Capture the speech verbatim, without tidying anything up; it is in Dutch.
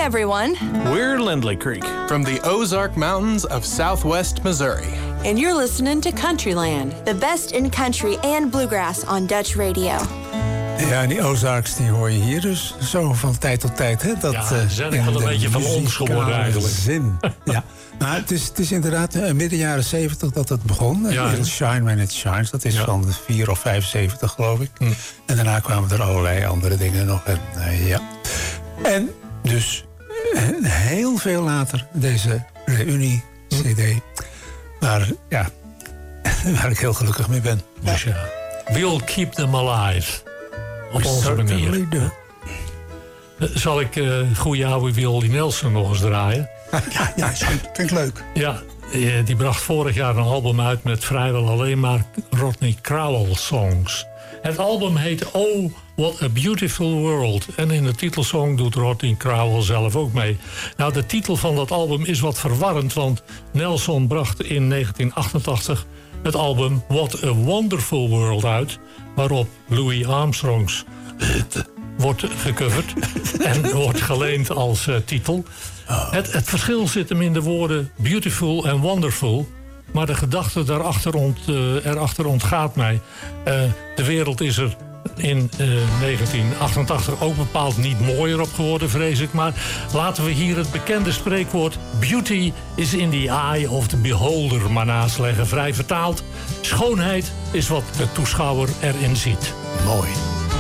everyone. We're Lindley Creek. From the Ozark Mountains of southwest Missouri. And you're listening to Countryland, the best in country and bluegrass on Dutch radio. Ja, en die Ozarks die hoor je hier dus zo van tijd tot tijd. Hè? Dat, ja, ze zijn uh, wel een beetje van ons geworden eigenlijk. Zin. Ja. Maar het is, het is inderdaad uh, midden jaren zeventig dat het begon. Ja, It'll Shine When It Shines, dat is ja. van de vier of vijfenzeventig geloof ik. Hm. En daarna kwamen er allerlei andere dingen nog. En, uh, ja. en dus uh, heel veel later deze reunie-cd. Hm. Maar ja, waar ik heel gelukkig mee ben. Dus ja, we'll keep them alive. Op onze manier. Zal ik uh, goeie oude Willie Nelson nog eens draaien? Ja, ja, vind ik leuk. Ja, die bracht vorig jaar een album uit met vrijwel alleen maar Rodney Crowell songs. Het album heet Oh, What a Beautiful World. En in de titelsong doet Rodney Crowell zelf ook mee. Nou, de titel van dat album is wat verwarrend, want Nelson bracht in negentien achtentachtig het album What a Wonderful World uit, waarop Louis Armstrongs wordt gecoverd en wordt geleend als uh, titel. Oh. Het, het verschil zit hem in de woorden beautiful en wonderful, maar de gedachte daarachter ont, uh, erachter ontgaat mij. Uh, de wereld is er in uh, negentien achtentachtig ook bepaald niet mooier op geworden, vrees ik. Maar laten we hier het bekende spreekwoord beauty is in the eye of the beholder maar naast leggen. Vrij vertaald, schoonheid is wat de toeschouwer erin ziet. Mooi.